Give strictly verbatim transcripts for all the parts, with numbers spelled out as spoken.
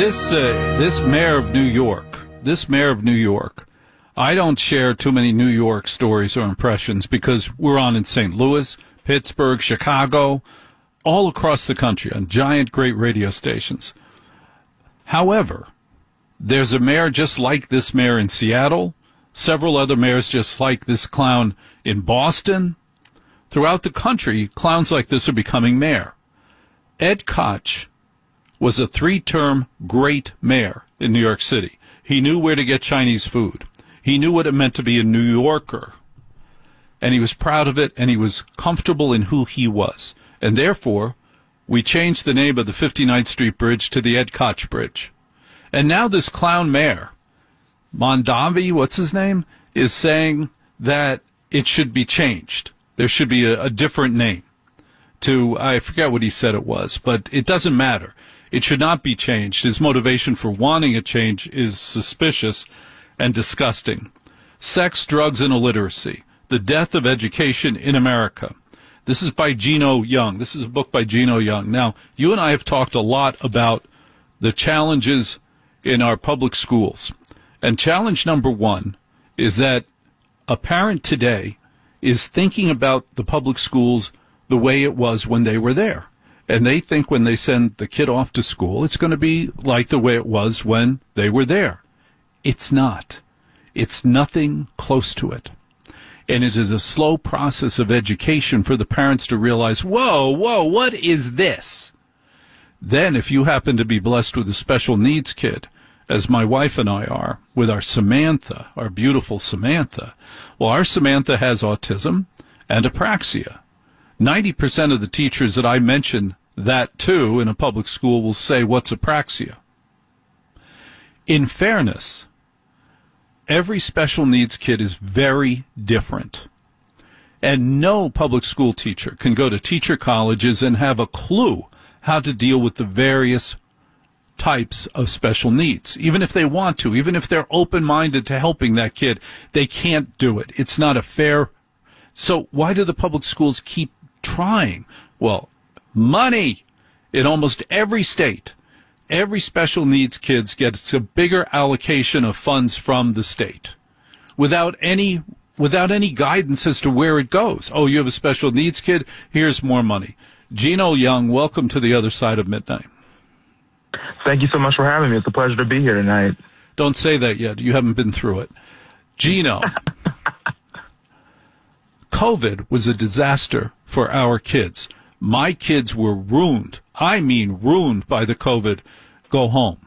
This uh, this mayor of New York, this mayor of New York, I don't share too many New York stories or impressions because we're on in Saint Louis, Pittsburgh, Chicago, all across the country on giant, great radio stations. However, there's a mayor just like this mayor in Seattle, several other mayors just like this clown in Boston. Throughout the country, clowns like this are becoming mayor. Ed Koch was a three-term great mayor in New York City. He knew where to get Chinese food. He knew what it meant to be a New Yorker. And he was proud of it, and he was comfortable in who he was. And therefore, we changed the name of the fifty-ninth Street Bridge to the Ed Koch Bridge. And now this clown mayor, Mondavi, what's his name, is saying that it should be changed. There should be a, a different name to, I forget what he said it was, but it doesn't matter. It should not be changed. His motivation for wanting a change is suspicious and disgusting. Sex, Drugs, and Illiteracy, The Death of Education in America. This is by Gino Young. This is a book by Gino Young. Now, you and I have talked a lot about the challenges in our public schools. And challenge number one is that a parent today is thinking about the public schools the way it was when they were there. And they think when they send the kid off to school, it's going to be like the way it was when they were there. It's not. It's nothing close to it. And it is a slow process of education for the parents to realize, whoa, whoa, what is this? Then if you happen to be blessed with a special needs kid, as my wife and I are, with our Samantha, our beautiful Samantha, well, our Samantha has autism and apraxia. ninety percent of the teachers that I mention that to in a public school will say, what's apraxia? In fairness, every special needs kid is very different. And no public school teacher can go to teacher colleges and have a clue how to deal with the various types of special needs. Even if they want to, even if they're open-minded to helping that kid, they can't do it. It's not a fair. So why do the public schools keep trying? Well, money. In almost every state, every special needs kids gets a bigger allocation of funds from the state without any without any guidance as to where it goes. Oh, you have a special needs kid? Here's more money. Gino Young, welcome to the other side of midnight. Thank you so much for having me. It's a pleasure to be here tonight. Don't say that yet. You haven't been through it. Gino, COVID was a disaster for our kids. My kids were ruined. I mean ruined by the COVID go home.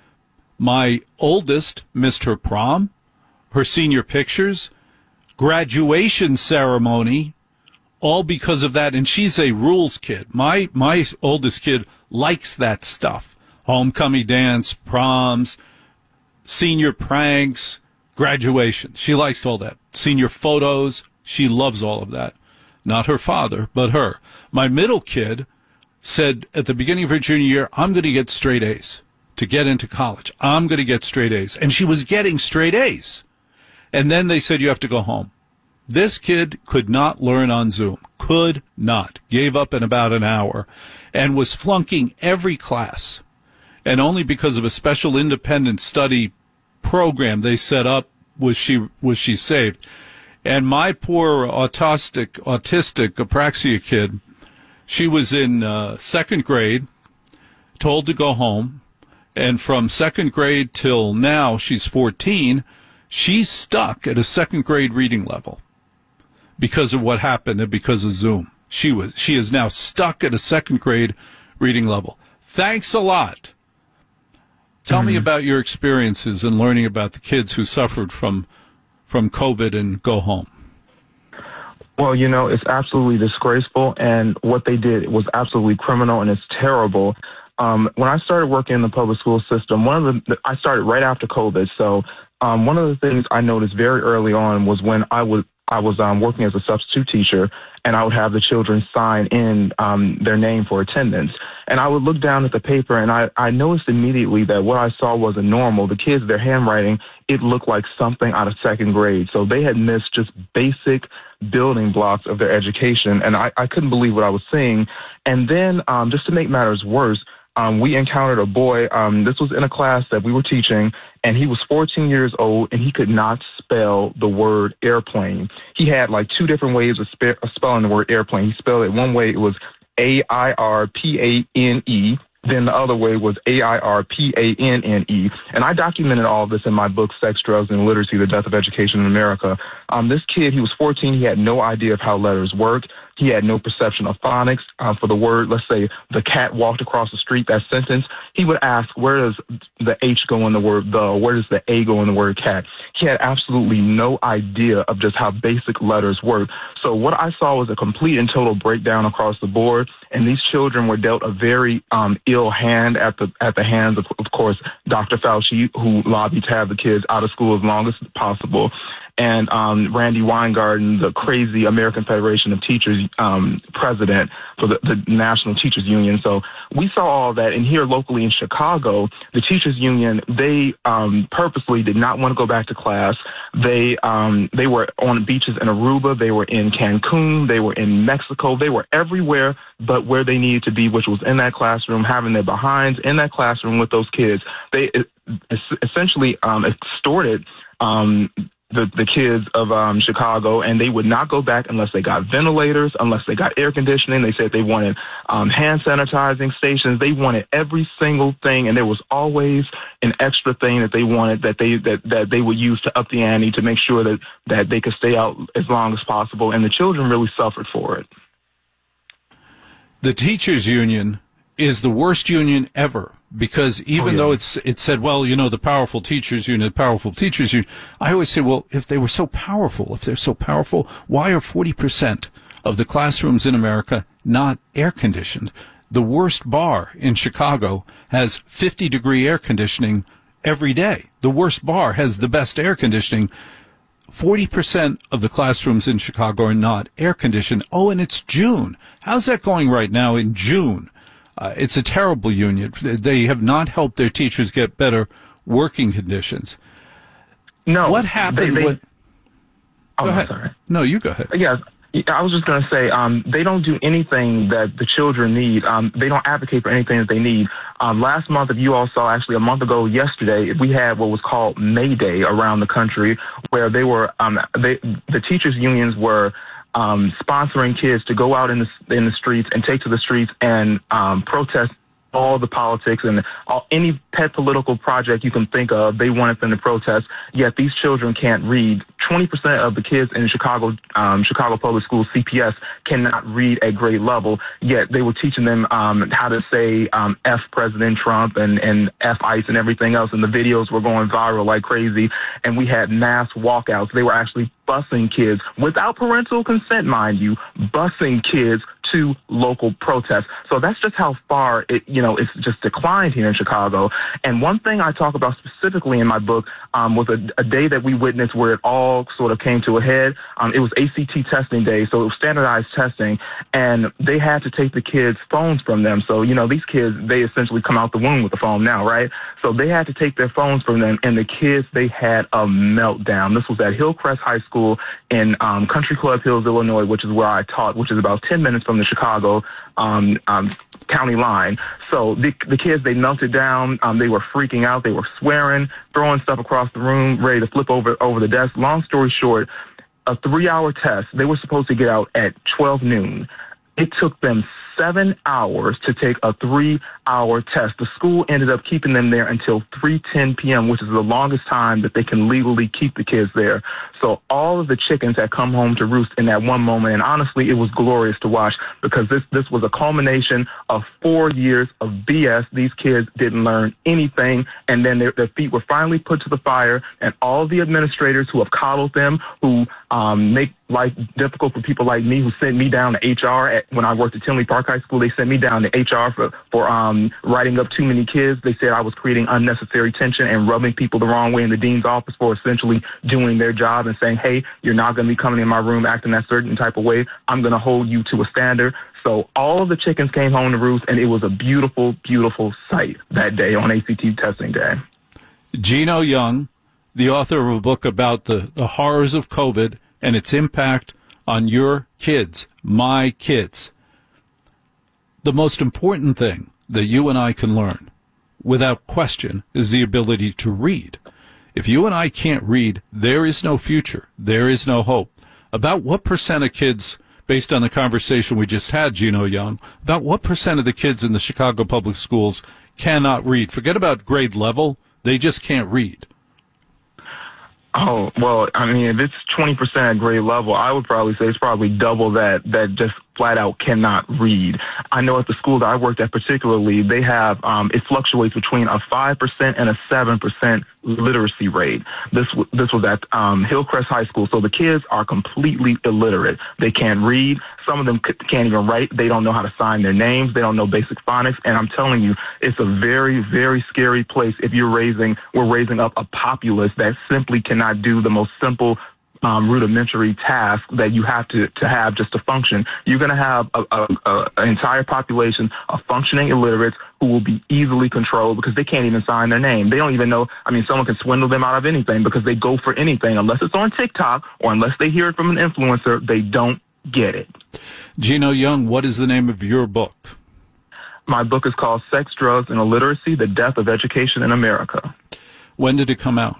My oldest missed her prom, her senior pictures, graduation ceremony, all because of that. And she's a rules kid. My my oldest kid likes that stuff. Homecoming dance, proms, senior pranks, graduation. She likes all that. Senior photos. She loves all of that. Not her father, but her. My middle kid said at the beginning of her junior year, I'm going to get straight A's to get into college. I'm going to get straight A's. And she was getting straight A's. And then they said, you have to go home. This kid could not learn on Zoom. Could not. Gave up in about an hour and was flunking every class. And only because of a special independent study program they set up was she was she saved. And my poor autistic, autistic apraxia kid, she was in uh, second grade, told to go home, and from second grade till now, she's fourteen, she's stuck at a second grade reading level because of what happened and because of Zoom. She was she is now stuck at a second grade reading level. Thanks a lot. Tell mm-hmm. me about your experiences in learning about the kids who suffered from from COVID and go home. Well, you know, it's absolutely disgraceful, and what they did was absolutely criminal, and it's terrible. Um, when I started working in the public school system, one of the I started right after COVID, so um, one of the things I noticed very early on was when I was I was um, working as a substitute teacher, and I would have the children sign in um, their name for attendance. And I would look down at the paper, and I, I noticed immediately that what I saw wasn't normal. The kids, their handwriting, it looked like something out of second grade. So they had missed just basic building blocks of their education, and I, I couldn't believe what I was seeing. And then um, just to make matters worse, um, we encountered a boy. Um, this was in a class that we were teaching, and he was fourteen years old, and he could not spell the word airplane. He had like two different ways of, spe- of spelling the word airplane. He spelled it one way, it was A I R P A N E. Then the other way was A I R P A N N E. And I documented all of this in my book, Sex, Drugs, and Literacy, The Death of Education in America. Um, this kid, he was fourteen. He had no idea of how letters work. He had no perception of phonics uh, for the word. Let's say the cat walked across the street, that sentence. He would ask, where does the H go in the word the? Where does the A go in the word cat? He had absolutely no idea of just how basic letters work. So what I saw was a complete and total breakdown across the board. And these children were dealt a very um, ill hand at the at the hands of, of course, Doctor Fauci, who lobbied to have the kids out of school as long as possible, and um, Randy Weingarten, the crazy American Federation of Teachers um, president for the, the National Teachers Union. So we saw all that. And here locally in Chicago, the Teachers Union, they um, purposely did not want to go back to class. They um, they were on beaches in Aruba. They were in Cancun. They were in Mexico. They were everywhere but where they needed to be, which was in that classroom, having their behinds in that classroom with those kids. They essentially um, extorted um, the, the kids of um, Chicago, and they would not go back unless they got ventilators, unless they got air conditioning. They said they wanted um, hand sanitizing stations. They wanted every single thing, and there was always an extra thing that they wanted that they that, that they would use to up the ante to make sure that, that they could stay out as long as possible, and the children really suffered for it. The teachers union is the worst union ever, because even oh, yeah. though it's it said, well, you know, the powerful teachers union, the powerful teachers union, I always say, well, if they were so powerful, if they're so powerful, why are forty percent of the classrooms in America not air conditioned? The worst bar in Chicago has fifty degree air conditioning every day. The worst bar has the best air conditioning. forty percent of the classrooms in Chicago are not air conditioned. Oh, and it's June. How's that going right now in June? Uh, it's a terrible union. They have not helped their teachers get better working conditions. No. What happened? They, they, when, oh, go ahead. Sorry. No, you go ahead. Yes. I was just going to say, um, they don't do anything that the children need. Um, they don't advocate for anything that they need. Um, last month, if you all saw, actually a month ago yesterday, we had what was called May Day around the country, where they were, um, they, the teachers unions were um, sponsoring kids to go out in the in the streets and take to the streets and um, protest all the politics and all, any pet political project you can think of. They wanted them to protest, yet these children can't read. twenty percent of the kids in Chicago, um, Chicago Public Schools, C P S, cannot read at grade level, yet they were teaching them um, how to say um, F President Trump and, and F ICE and everything else, and the videos were going viral like crazy, and we had mass walkouts. They were actually busing kids, without parental consent, mind you, busing kids to local protests. So that's just how far it, you know, it's just declined here in Chicago. And one thing I talk about specifically in my book um, was a, a day that we witnessed where it all sort of came to a head. Um, it was A C T testing day, so it was standardized testing, and they had to take the kids' phones from them. So, you know, these kids, they essentially come out the womb with a phone now, right? So they had to take their phones from them, and the kids, they had a meltdown. This was at Hillcrest High School in um, Country Club Hills, Illinois, which is where I taught, which is about ten minutes from the Chicago um, um, county line. So the, the kids, they melted down. Um, they were freaking out. They were swearing, throwing stuff across the room, ready to flip over over the desk. Long story short, a three-hour test. They were supposed to get out at twelve noon. It took them seven hours to take a three-hour test. The school ended up keeping them there until three ten p.m., which is the longest time that they can legally keep the kids there. So all of the chickens had come home to roost in that one moment, and honestly, it was glorious to watch because this, this was a culmination of four years of B S. These kids didn't learn anything, and then their, their feet were finally put to the fire, and all the administrators who have coddled them, who um, make life difficult for people like me, who sent me down to H R at, when I worked at Tinley Park High School. They sent me down to H R for, for um, writing up too many kids. They said I was creating unnecessary tension and rubbing people the wrong way in the dean's office for essentially doing their job and saying, hey, you're not going to be coming in my room acting that certain type of way. I'm going to hold you to a standard. So all of the chickens came home to roost, and it was a beautiful, beautiful sight that day on A C T testing day. Gino Young, the author of a book about the, the horrors of COVID and its impact on your kids, my kids. The most important thing that you and I can learn, without question, is the ability to read. If you and I can't read, there is no future. There is no hope. About what percent of kids, based on the conversation we just had, Gino Young, about what percent of the kids in the Chicago public schools cannot read? Forget about grade level. They just can't read. Oh, well, I mean, if it's twenty percent at grade level, I would probably say it's probably double that, that just flat out cannot read. I know at the school that I worked at particularly, they have, um, it fluctuates between a five percent and a seven percent literacy rate. This, this was at, um, Hillcrest High School. So the kids are completely illiterate. They can't read. Some of them can't even write. They don't know how to sign their names. They don't know basic phonics. And I'm telling you, it's a very, very scary place if you're raising, we're raising up a populace that simply cannot do the most simple Um, rudimentary task that you have to, to have just to function. You're going to have a, a, a, an entire population of functioning illiterates who will be easily controlled because they can't even sign their name. They don't even know. I mean, someone can swindle them out of anything because they go for anything. Unless it's on TikTok or unless they hear it from an influencer, they don't get it. Gino Young, what is the name of your book? My book is called Sex, Drugs, and Illiteracy, The Death of Education in America. When did it come out?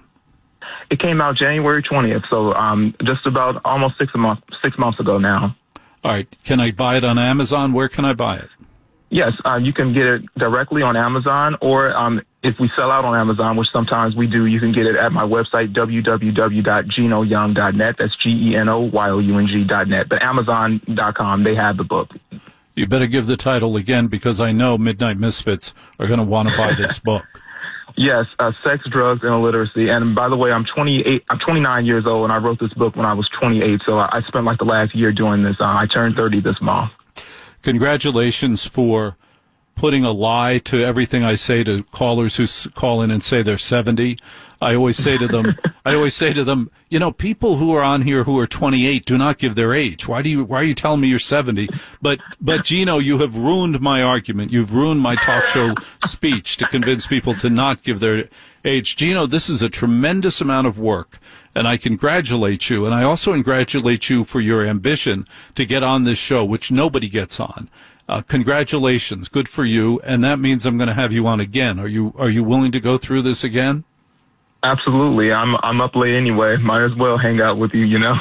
It came out January twentieth, so um, just about almost six months six months ago now. All right. Can I buy it on Amazon? Where can I buy it? Yes, uh, you can get it directly on Amazon, or um, if we sell out on Amazon, which sometimes we do, you can get it at my website, w w w dot geno young dot net. That's G E N O Y O U N G dot net. But Amazon dot com, they have the book. You better give the title again because I know Midnight Misfits are going to want to buy this book. Yes, uh, Sex, Drugs, and Illiteracy. And by the way, I'm twenty-eight. I'm twenty-nine years old, and I wrote this book when I was twenty-eight. So I, I spent like the last year doing this. Uh, I turned thirty this month. Congratulations for putting a lie to everything I say to callers who s- call in and say they're seventy. I always say to them, I always say to them, you know, people who are on here who are twenty-eight do not give their age. Why do you, why are you telling me you're seventy? But, but Gino, you have ruined my argument. You've ruined my talk show speech to convince people to not give their age. Gino, this is a tremendous amount of work, and I congratulate you. And I also congratulate you for your ambition to get on this show, which nobody gets on. Uh, congratulations. Good for you. And that means I'm going to have you on again. Are you, are you willing to go through this again? Absolutely. I'm I'm up late anyway. Might as well hang out with you, you know.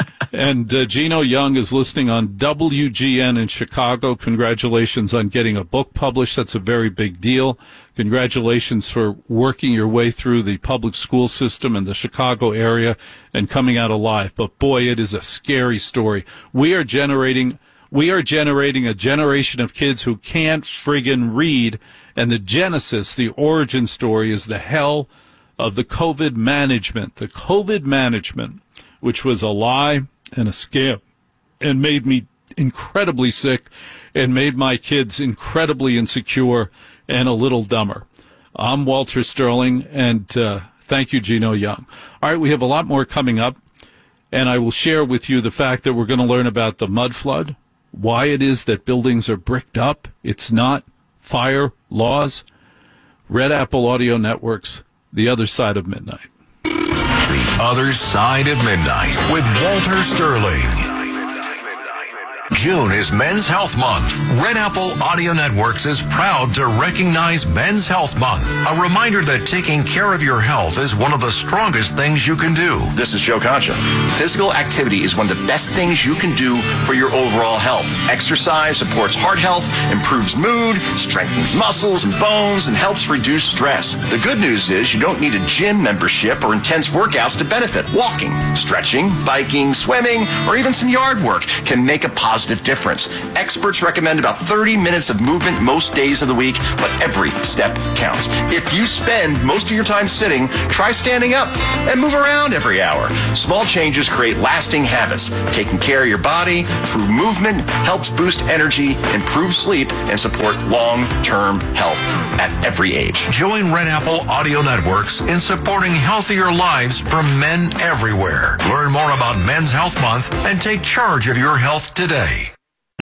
And uh, Gino Young is listening on W G N in Chicago. Congratulations on getting a book published. That's a very big deal. Congratulations for working your way through the public school system in the Chicago area and coming out alive. But boy, it is a scary story. We are generating we are generating a generation of kids who can't friggin' read, and the genesis, the origin story is the hell of the COVID management, the COVID management, which was a lie and a scam and made me incredibly sick and made my kids incredibly insecure and a little dumber. I'm Walter Sterling, and uh, thank you, Gino Young. All right, we have a lot more coming up, and I will share with you the fact that we're going to learn about the mud flood, why it is that buildings are bricked up. It's not fire laws. Red Apple Audio Networks, The Other Side of Midnight. The Other Side of Midnight with Walter Sterling. June is Men's Health Month. Red Apple Audio Networks is proud to recognize Men's Health Month. A reminder that taking care of your health is one of the strongest things you can do. This is Joe Concha. Physical activity is one of the best things you can do for your overall health. Exercise supports heart health, improves mood, strengthens muscles and bones, and helps reduce stress. The good news is you don't need a gym membership or intense workouts to benefit. Walking, stretching, biking, swimming, or even some yard work can make a positive difference. Experts recommend about thirty minutes of movement most days of the week, but every step counts. If you spend most of your time sitting, try standing up and move around every hour. Small changes create lasting habits. Taking care of your body through movement helps boost energy, improve sleep, and support long-term health at every age. Join Red Apple Audio Networks in supporting healthier lives for men everywhere. Learn more about Men's Health Month and take charge of your health today.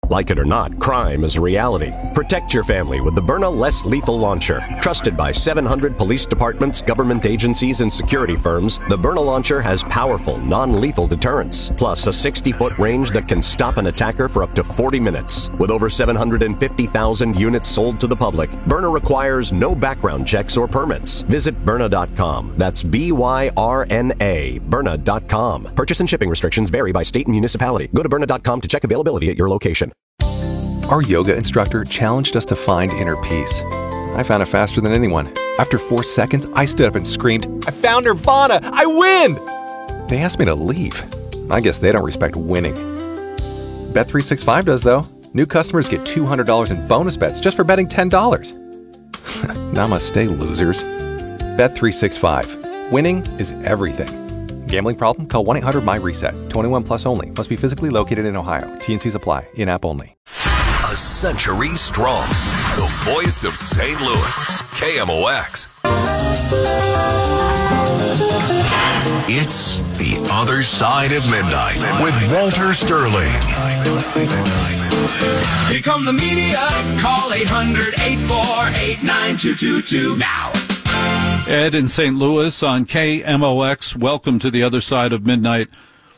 Like it or not, crime is a reality. Protect your family with the Byrna Less Lethal Launcher. Trusted by seven hundred police departments, government agencies, and security firms, the Byrna Launcher has powerful, non-lethal deterrence, plus a sixty-foot range that can stop an attacker for up to forty minutes. With over seven hundred fifty thousand units sold to the public, Byrna requires no background checks or permits. Visit Byrna dot com. That's B Y R N A, Byrna dot com. Purchase and shipping restrictions vary by state and municipality. Go to Byrna dot com to check availability at your location. Our yoga instructor challenged us to find inner peace. I found it faster than anyone. After four seconds, I stood up and screamed, "I found Nirvana! I win!" They asked me to leave. I guess they don't respect winning. Bet three sixty-five does, though. New customers get two hundred dollars in bonus bets just for betting ten dollars. Namaste, losers. Bet three sixty-five. Winning is everything. Gambling problem? Call one eight hundred my reset. twenty-one plus only. Must be physically located in Ohio. T and Cs apply. In-app only. A century strong. The voice of Saint Louis. K M O X. It's The Other Side of Midnight with Walter Sterling. Here come the media. Call eight hundred, eight four eight, nine two two two now. Ed in Saint Louis on K M O X. Welcome to The Other Side of Midnight.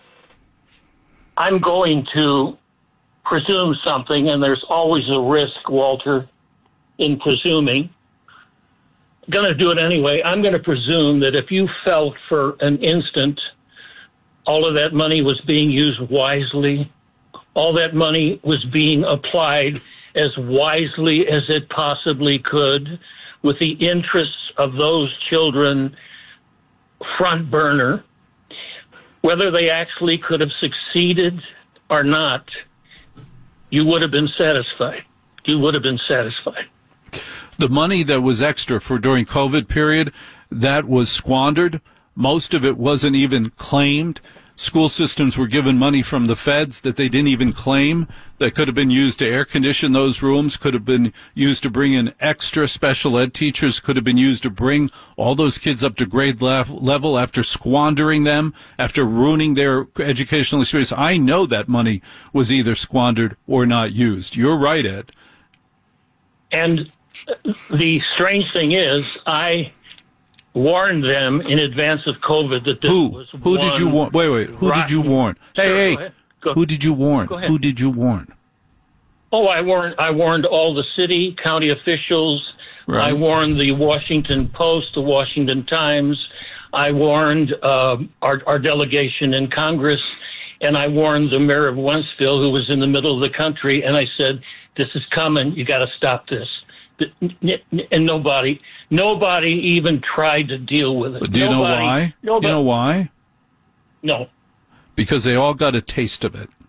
I'm going to presume something, and there's always a risk, Walter, in presuming. I'm going to do it anyway. I'm going to presume that if you felt for an instant all of that money was being used wisely, all that money was being applied as wisely as it possibly could, with the interests of those children front burner, whether they actually could have succeeded or not, you would have been satisfied. You would have been satisfied. The money that was extra for during COVID period, that was squandered. Most of it wasn't even claimed. School systems were given money from the feds that they didn't even claim, that could have been used to air condition those rooms, could have been used to bring in extra special ed teachers, could have been used to bring all those kids up to grade level after squandering them, after ruining their educational experience. I know that money was either squandered or not used. You're right, Ed. And the strange thing is, I warned them in advance of COVID that this who? was Who did you warn? Wait, wait. Who did you warn? Hey, sure, hey. Go go. Who did you warn? Go ahead. Who did you warn? Oh, I warned. I warned all the city, county officials. Right. I warned the Washington Post, the Washington Times. I warned uh, our, our delegation in Congress, and I warned the mayor of Wentzville, who was in the middle of the country. And I said, "This is coming. You got to stop this." And nobody, nobody even tried to deal with it. But do you nobody, know why? Nobody, you know why? No. Because they all got a taste of it.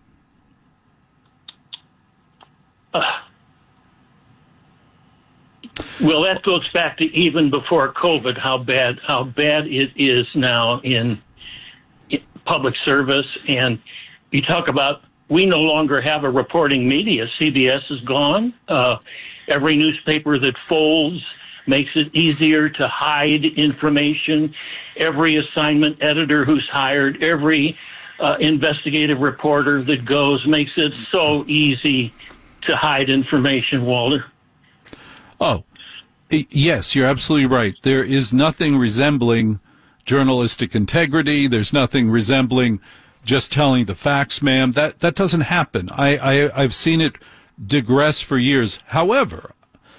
Uh, well, that goes back to even before COVID, how bad, how bad it is now in, in public service. And you talk about, we no longer have a reporting media. C B S is gone. Uh, Every newspaper that folds makes it easier to hide information. Every assignment editor who's hired, every uh, investigative reporter that goes makes it so easy to hide information, Walter. Oh, yes, you're absolutely right. There is nothing resembling journalistic integrity. There's nothing resembling just telling the facts, ma'am. That that doesn't happen. I, I I've seen it digress for years. However,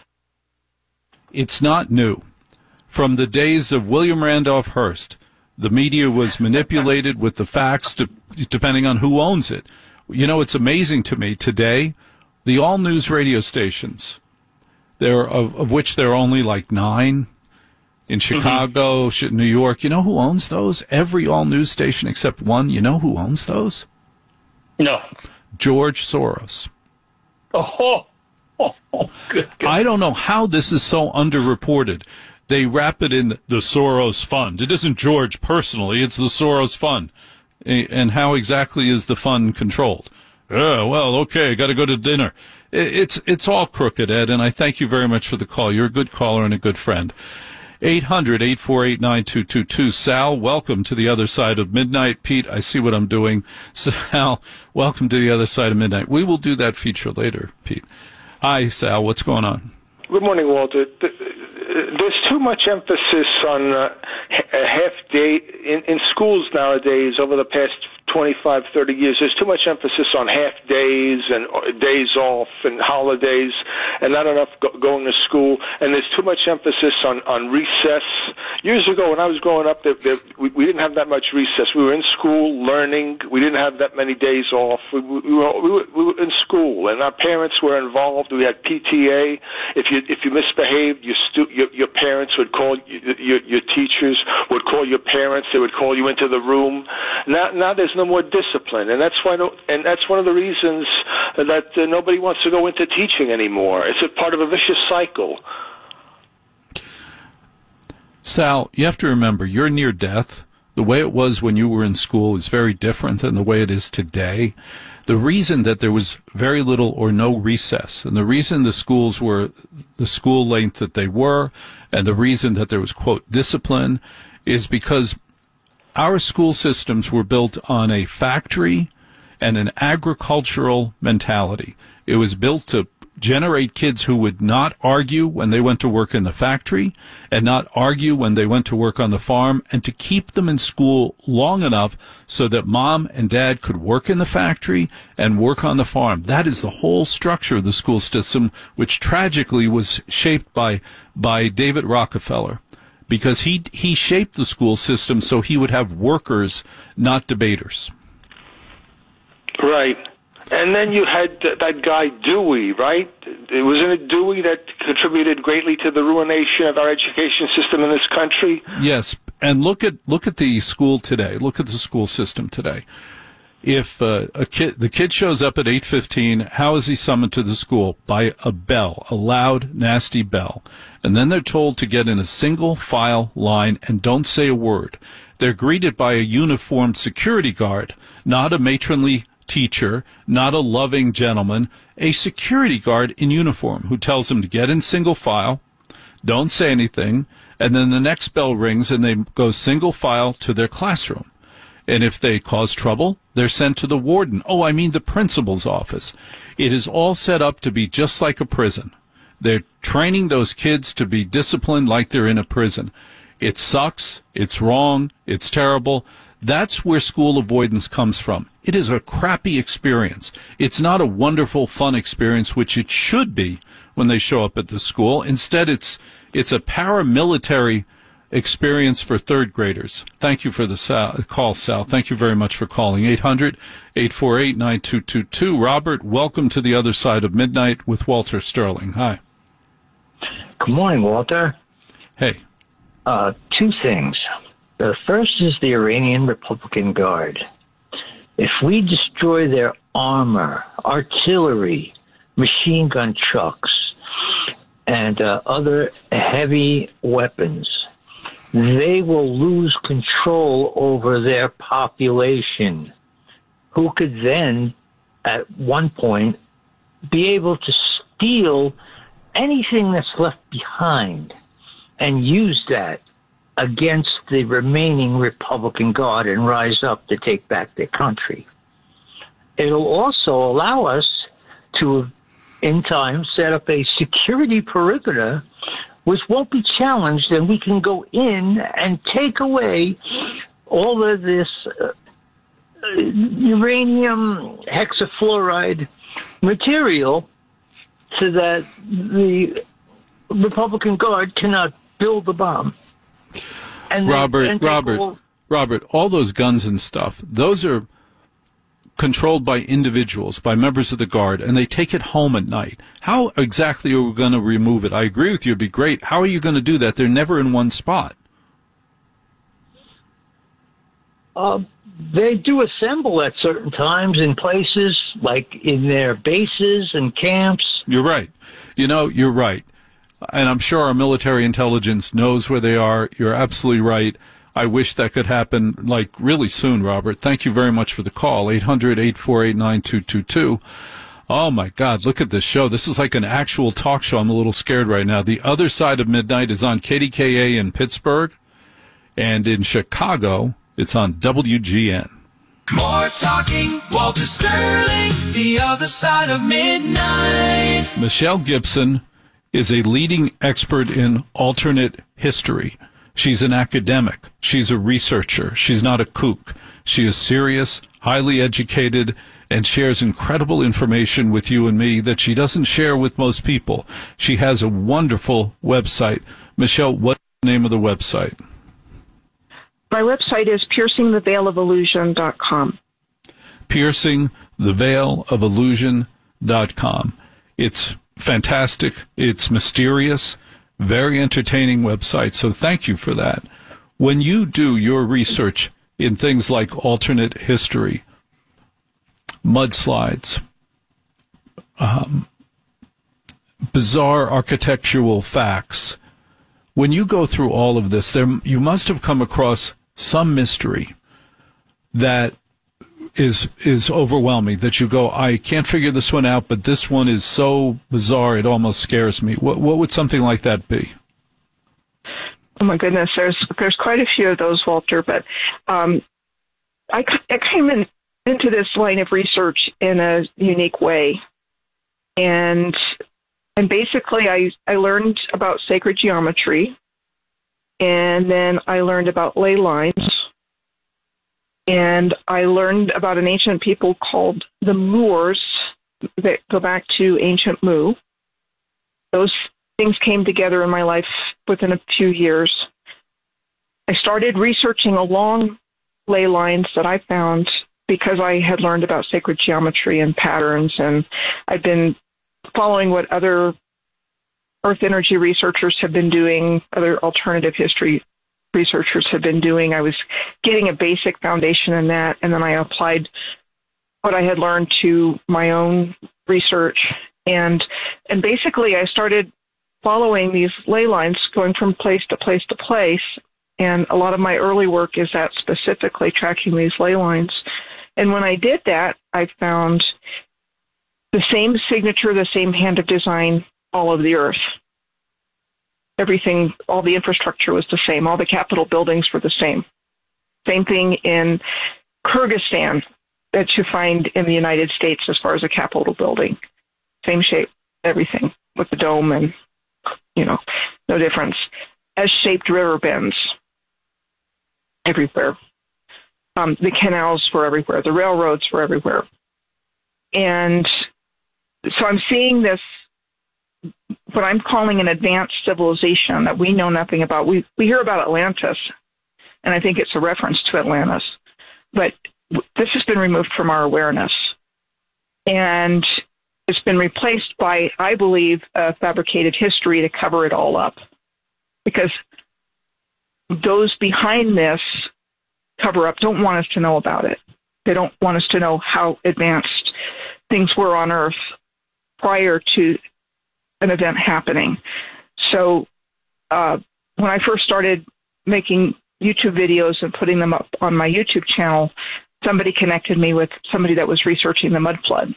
it's not new. From the days of William Randolph Hearst, the media was manipulated with the facts to, depending on who owns it. You know, it's amazing to me today, the all-news radio stations, there of, of which there are only like nine in Chicago, mm-hmm. New York. You know who owns those? Every all-news station except one. You know who owns those? No. George Soros. Oh, oh, oh good, good. I don't know how this is so underreported. They wrap it in the Soros Fund. It isn't George personally, it's the Soros Fund. And how exactly is the fund controlled? Oh, well, okay, got to go to dinner. It's it's all crooked, Ed, and I thank you very much for the call. You're a good caller and a good friend. eight hundred, eight four eight, nine two two two. Sal, welcome to the other side of midnight. Pete, I see what I'm doing. Sal, welcome to the other side of midnight. We will do that feature later, Pete. Hi, Sal, what's going on? Good morning, Walter. There's too much emphasis on uh, a half day in, in schools nowadays over the past twenty-five, thirty years. There's too much emphasis on half days and days off and holidays and not enough go- going to school. And there's too much emphasis on, on recess. Years ago, when I was growing up, there, there, we, we didn't have that much recess. We were in school learning. We didn't have that many days off. We, we, we, were, we, were, we were in school, and our parents were involved. We had P T A. If you if you misbehaved, your stu- your, your parents would call you, your your teachers would call your parents. They would call you into the room. Now now there's no more discipline, and that's why no, and that's one of the reasons that uh, nobody wants to go into teaching anymore. It's a part of a vicious cycle. Sal, you have to remember, you're near death. The way it was when you were in school is very different than the way it is today. The reason that there was very little or no recess, and the reason the schools were the school length that they were, and the reason that there was, quote, discipline, is because our school systems were built on a factory and an agricultural mentality. It was built to generate kids who would not argue when they went to work in the factory and not argue when they went to work on the farm, and to keep them in school long enough so that mom and dad could work in the factory and work on the farm. That is the whole structure of the school system, which tragically was shaped by by David Rockefeller, because he he shaped the school system so he would have workers, not debaters. Right. And then you had that guy Dewey, right? Wasn't it Dewey that contributed greatly to the ruination of our education system in this country? Yes, and look at look at the school today. Look at the school system today. If uh, a kid, the kid shows up at eight fifteen, how is he summoned to the school? By a bell, a loud, nasty bell. And then they're told to get in a single file line and don't say a word. They're greeted by a uniformed security guard, not a matronly teacher, not a loving gentleman, a security guard in uniform who tells them to get in single file, don't say anything, and then the next bell rings and they go single file to their classroom. And if they cause trouble, they're sent to the warden. Oh, I mean the principal's office. It is all set up to be just like a prison. They're training those kids to be disciplined like they're in a prison. It sucks. It's wrong. It's terrible. That's where school avoidance comes from. It is a crappy experience. It's not a wonderful, fun experience, which it should be when they show up at the school. Instead, it's it's a paramilitary experience for third graders. Thank you for the sal- call, Sal. Thank you very much for calling. eight hundred, eight four eight, nine two two two. Robert, welcome to the other side of midnight with Walter Sterling. Hi. Good morning, Walter. Hey. Uh, two things. The first is the Iranian Republican Guard. If we destroy their armor, artillery, machine gun trucks, and uh, other heavy weapons, they will lose control over their population, who could then, at one point, be able to steal anything that's left behind and use that against the remaining Republican Guard and rise up to take back their country. It'll also allow us to, in time, set up a security perimeter which won't be challenged, and we can go in and take away all of this uh, uranium hexafluoride material so that the Republican Guard cannot build the bomb. And Robert, then, and Robert, all, Robert, all those guns and stuff, those are controlled by individuals, by members of the Guard, and they take it home at night. How exactly are we going to remove it? I agree with you, it'd be great. How are you going to do that? They're never in one spot. Uh, they do assemble at certain times in places, like in their bases and camps. You're right. You know, you're right. And I'm sure our military intelligence knows where they are. You're absolutely right. I wish that could happen, like, really soon, Robert. Thank you very much for the call. eight hundred, eight four eight, nine two two two. Oh, my God, look at this show. This is like an actual talk show. I'm a little scared right now. The Other Side of Midnight is on K D K A in Pittsburgh, and in Chicago, it's on W G N. More talking, Walter Sterling, The Other Side of Midnight. Michelle Gibson is a leading expert in alternate history. She's an academic. She's a researcher. She's not a kook. She is serious, highly educated, and shares incredible information with you and me that she doesn't share with most people. She has a wonderful website. Michelle, what's the name of the website? My website is piercing the veil of illusion dot com. piercing the veil of illusion dot com. It's fantastic. It's mysterious. Very entertaining website. So thank you for that. When you do your research in things like alternate history, mudslides, um, bizarre architectural facts, when you go through all of this, there you must have come across some mystery that is is overwhelming, that you go, I can't figure this one out, but this one is so bizarre it almost scares me. What what would something like that be? Oh my goodness, there's there's quite a few of those, Walter. But um, I I came in into this line of research in a unique way, and and basically I I learned about sacred geometry, and then I learned about ley lines. And I learned about an ancient people called the Moors that go back to ancient Mu. Those things came together in my life within a few years. I started researching along ley lines that I found because I had learned about sacred geometry and patterns, and I've been following what other earth energy researchers have been doing, other alternative history researchers have been doing. I was getting a basic foundation in that, and then I applied what I had learned to my own research. And and basically I started following these ley lines, going from place to place to place. And a lot of my early work is that, specifically tracking these ley lines. And when I did that, I found the same signature, the same hand of design all over the earth. Everything, all the infrastructure was the same. All the Capitol buildings were the same. Same thing in Kyrgyzstan that you find in the United States as far as a Capitol building. Same shape, everything, with the dome and, you know, no difference. S-shaped river bends everywhere. Um, the canals were everywhere. The railroads were everywhere. And so I'm seeing this, what I'm calling an advanced civilization that we know nothing about. We we hear about Atlantis, and I think it's a reference to Atlantis, but this has been removed from our awareness, and it's been replaced by, I believe, a fabricated history to cover it all up, because those behind this cover-up don't want us to know about it. They don't want us to know how advanced things were on Earth prior to an event happening. So uh, when I first started making YouTube videos and putting them up on my YouTube channel, somebody connected me with somebody that was researching the mud flood.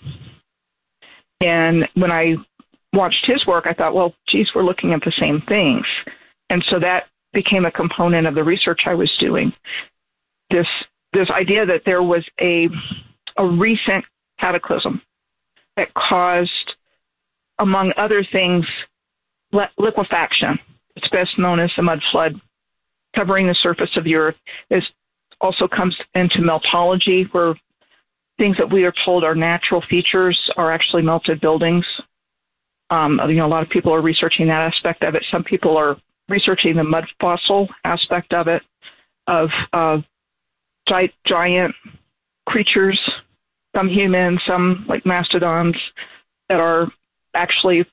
And when I watched his work, I thought, well, geez, we're looking at the same things. And so that became a component of the research I was doing. This this idea that there was a a recent cataclysm that caused, among other things, li- liquefaction. It's best known as the mud flood, covering the surface of the earth. It also comes into meltology, where things that we are told are natural features are actually melted buildings. Um, you know, a lot of people are researching that aspect of it. Some people are researching the mud fossil aspect of it, of uh, gi- giant creatures, some human, some like mastodons, that are actually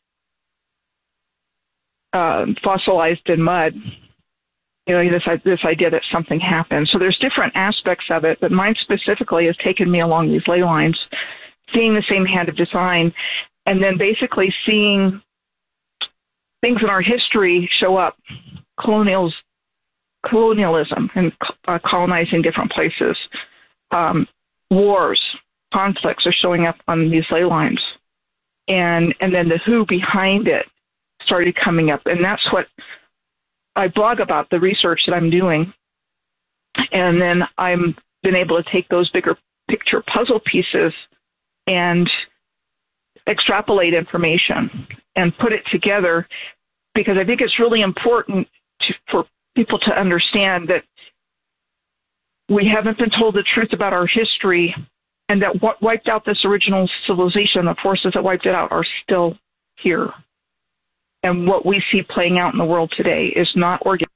uh, fossilized in mud. You know, this this idea that something happened. So there's different aspects of it, but mine specifically has taken me along these ley lines, seeing the same hand of design, and then basically seeing things in our history show up, colonials, colonialism and uh, colonizing different places, um, wars, conflicts are showing up on these ley lines. and and then the who behind it started coming up. And that's what I blog about, the research that I'm doing. And then I'm been able to take those bigger picture puzzle pieces and extrapolate information and put it together, because I think it's really important to, for people to understand that we haven't been told the truth about our history, and that what wiped out this original civilization, the forces that wiped it out, are still here. And what we see playing out in the world today is not organic.